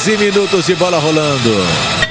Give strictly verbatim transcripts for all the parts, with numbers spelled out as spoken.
quinze minutos de bola rolando.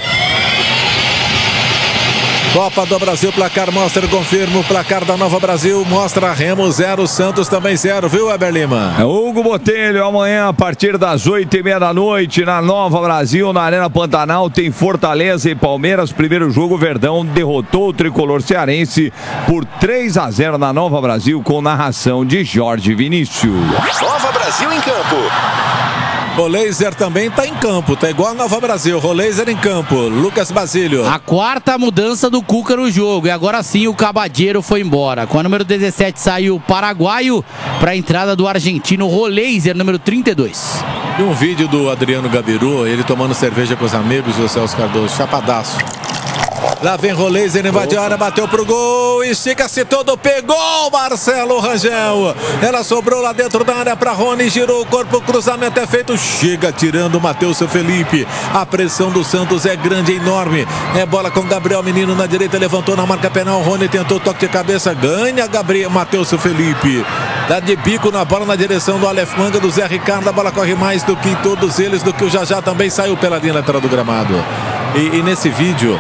Copa do Brasil, placar mostra, confirma o placar da Nova Brasil, mostra Remo zero, Santos também zero, viu, Weber Lima? É Hugo Botelho, amanhã a partir das oito e meia da noite na Nova Brasil, na Arena Pantanal, tem Fortaleza e Palmeiras. Primeiro jogo, Verdão derrotou o tricolor cearense por três a zero na Nova Brasil, com narração de Jorge Vinícius. Nova Brasil em campo. Roleiser também tá em campo, tá igual a Nova Brasil. Roleiser em campo, Lucas Basílio. A quarta mudança do Cuca no jogo, e agora sim o Cabadeiro foi embora. Com a número dezessete saiu o paraguaio para a entrada do argentino Roleiser, número trinta e dois. E um vídeo do Adriano Gabiru, ele tomando cerveja com os amigos, o Celso Cardoso, chapadaço. Lá vem Roleiser, invadiu a área, bateu pro gol, estica-se todo, pegou Marcelo Rangel. Ela sobrou lá dentro da área para Rony, girou o corpo, o cruzamento é feito, chega tirando o Matheus Felipe. A pressão do Santos é grande, é enorme. É bola com Gabriel Menino na direita, levantou na marca penal, Rony tentou toque de cabeça, ganha Gabriel Matheus Felipe. Dá de bico na bola na direção do Aleph Manga, do Zé Ricardo, a bola corre mais do que todos eles, do que o Jajá também saiu pela linha lateral do gramado. E, e nesse vídeo,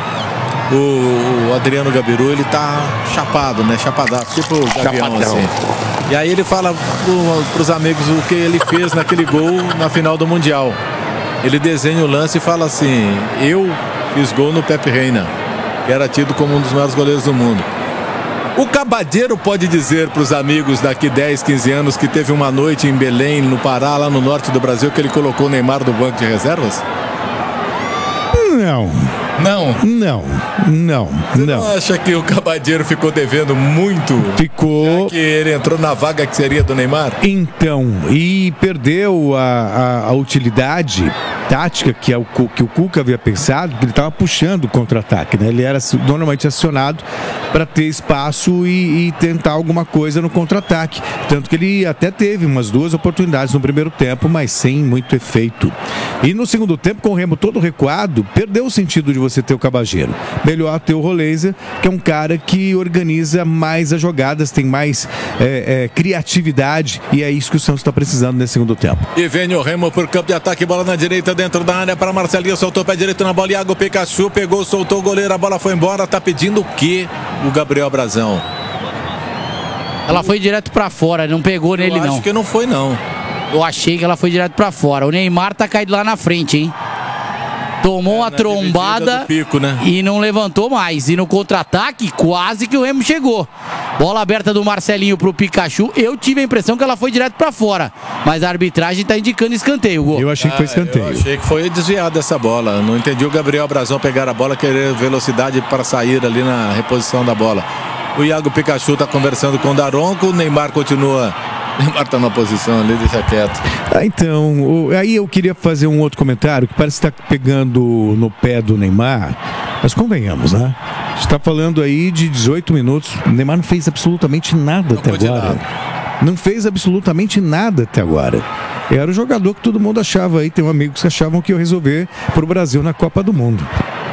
O, o Adriano Gabiru, ele tá chapado, né? Chapadaço, tipo o Gavião, assim. E aí ele fala pro, pros amigos o que ele fez naquele gol na final do Mundial. Ele desenha o lance e fala assim: eu fiz gol no Pepe Reina, que era tido como um dos maiores goleiros do mundo. O Cabadeiro pode dizer pros amigos daqui dez, quinze anos que teve uma noite em Belém, no Pará, lá no norte do Brasil, que ele colocou o Neymar do banco de reservas? Não. Não? Não, não, Você não. não acha que o Cabadeiro ficou devendo muito? Ficou. Já que ele entrou na vaga que seria do Neymar? Então, e perdeu a, a, a utilidade tática que, é o, que o Cuca havia pensado, que ele estava puxando o contra-ataque, né? Ele era normalmente acionado para ter espaço e, e tentar alguma coisa no contra-ataque. Tanto que ele até teve umas duas oportunidades no primeiro tempo, mas sem muito efeito. E no segundo tempo, com o Remo todo recuado, perdeu o sentido de você ter o Cabageiro. Melhor ter o Roleiser, que é um cara que organiza mais as jogadas, tem mais é, é, criatividade, e é isso que o Santos está precisando nesse segundo tempo. E vem o Remo por campo de ataque, bola na direita, dentro da área para Marcelinho, soltou o pé direito na bola, Iago Pikachu pegou, soltou o goleiro, a bola foi embora. Tá pedindo o que o Gabriel Brazão? Ela foi direto pra fora, não pegou nele não. Eu acho que não foi não. Eu achei que ela foi direto pra fora. O Neymar tá caído lá na frente, hein? Tomou uma trombada pico, né? E não levantou mais. E no contra-ataque, quase que o Remo chegou. Bola aberta do Marcelinho pro Pikachu. Eu tive a impressão que ela foi direto pra fora. Mas a arbitragem tá indicando escanteio, gol. Eu achei que foi escanteio. Ah, eu achei que foi desviado essa bola. Não entendi o Gabriel Brazão pegar a bola, querer velocidade para sair ali na reposição da bola. O Iago Pikachu tá conversando com o Daronco. O Neymar continua. O Neymar tá na posição ali, deixa quieto. Ah, então, o, aí eu queria fazer um outro comentário que parece estar pegando no pé do Neymar, mas convenhamos, né? A gente tá falando aí de dezoito minutos, o Neymar não fez absolutamente nada Não até agora. Nada. Não fez absolutamente nada até agora. Era o jogador que todo mundo achava aí, tem amigos que achavam que ia resolver pro Brasil na Copa do Mundo.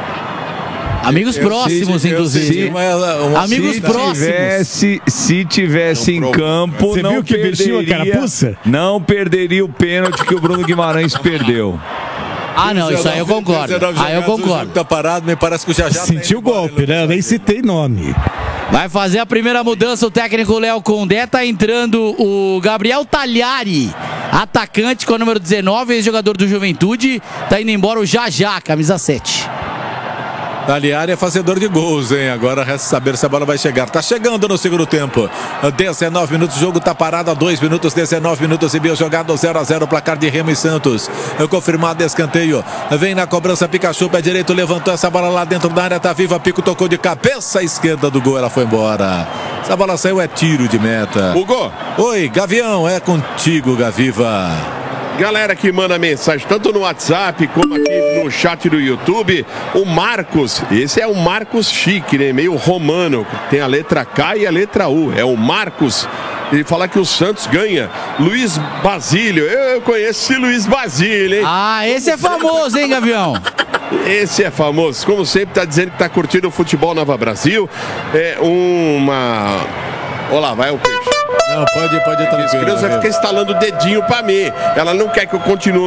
Amigos Eu próximos, sei, eu inclusive. sei, uma- uma- Amigos se próximos. Tivesse, se tivesse em campo, Você não viu que vestiu a perderia, carapuça? não perderia o pênalti que o Bruno Guimarães perdeu. Ah, não, isso aí eu concordo. Aí eu concordo. Tá parado, me parece que o Jajá Sentiu o golpe, né? Eu nem citei nome. Vai fazer a primeira mudança o técnico Léo Condé. Tá entrando o Gabriel Talhari, atacante com a número dezenove, ex-jogador do Juventude. Tá indo embora o Jajá, camisa sete. Talhari é fazedor de gols, hein? Agora resta saber se a bola vai chegar. Tá chegando no segundo tempo. dezenove minutos, o jogo tá parado a dois minutos, dezenove minutos e meio jogado, zero a zero, placar de Remo e Santos. Confirmado escanteio. Vem na cobrança, Pikachu, pé direito, levantou essa bola lá dentro da área, tá viva, Pico tocou de cabeça à esquerda do gol, ela foi embora. Essa bola saiu, é tiro de meta. Hugo. Oi, Gavião, é contigo, Gaviva. Galera que manda mensagem tanto no WhatsApp como aqui no chat do YouTube. O Marcos, esse é o Marcos chique, né? Meio romano. Tem a letra K e a letra U. É o Marcos. Ele fala que o Santos ganha. Luiz Basílio. Eu conheço esse Luiz Basílio, hein? Ah, esse é famoso, hein, Gavião? Esse é famoso. Como sempre, tá dizendo que tá curtindo o futebol Nova Brasil. É uma... Olha lá, vai o peixe. Não, pode, pode ir tranquilo. A criança vai ficar instalando o dedinho pra mim. Ela não quer que eu continue